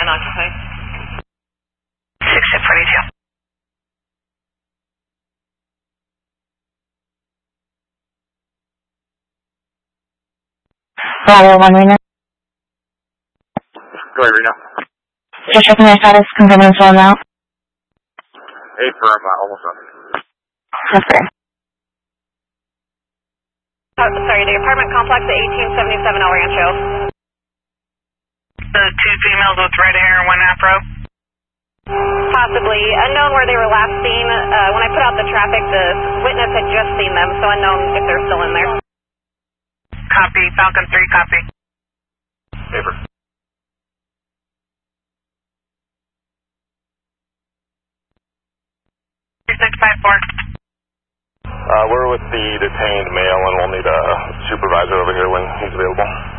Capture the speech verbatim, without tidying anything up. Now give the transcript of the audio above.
unoccupied. six six forty-two. Bravo one Reno. Go ahead, Reno. Just checking their status, confirming full amount. Eight firm, uh, almost done. That's great. Uh, sorry, the apartment complex at eighteen seventy-seven El Rancho. The two females with red hair and one afro? Possibly. Unknown where they were last seen. Uh, when I put out the traffic, the witness had just seen them, so unknown if they're still in there. Copy. Falcon three, copy. Paper. two six five four. Uh, we're with the detained male, and we'll need a supervisor over here when he's available.